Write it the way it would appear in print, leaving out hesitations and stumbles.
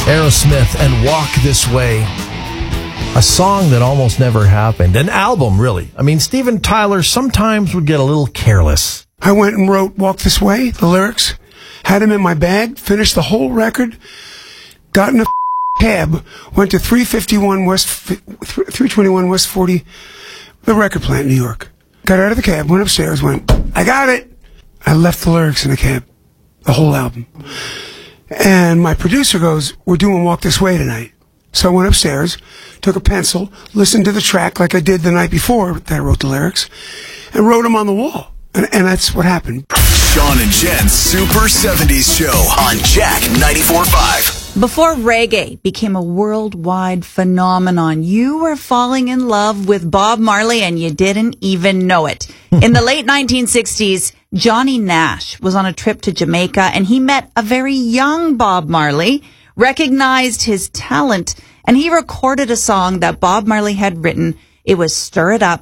Aerosmith and Walk This Way. A song that almost never happened. An album, really. I mean, Steven Tyler sometimes would get a little careless. I went and wrote Walk This Way, the lyrics, had them in my bag, finished the whole record, got in a cab, went to 321 West 40, the record plant in New York. Got out of the cab, went upstairs, went, I got it! I left the lyrics in the cab, the whole album. And my producer goes, we're doing Walk This Way tonight. So I went upstairs, took a pencil, listened to the track like I did the night before that I wrote the lyrics, and wrote them on the wall. And that's what happened. Sean and Jen's Super 70s Show on Jack 94.5. Before reggae became a worldwide phenomenon, you were falling in love with Bob Marley and you didn't even know it. In the late 1960s, Johnny Nash was on a trip to Jamaica and he met a very young Bob Marley, recognized his talent, and he recorded a song that Bob Marley had written. It was Stir It Up.